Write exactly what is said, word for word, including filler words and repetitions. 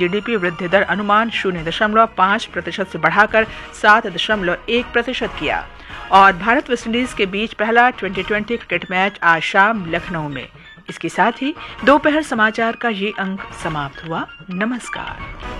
GDP वृद्धि दर अनुमान शून्य दशमलव पाँच प्रतिशत से बढ़ाकर सात दशमलव एक प्रतिशत किया। और भारत वेस्टइंडीज के बीच पहला ट्वेंटी ट्वेंटी क्रिकेट मैच आज शाम लखनऊ में। इसके साथ ही दोपहर समाचार का ये अंक समाप्त हुआ। नमस्कार।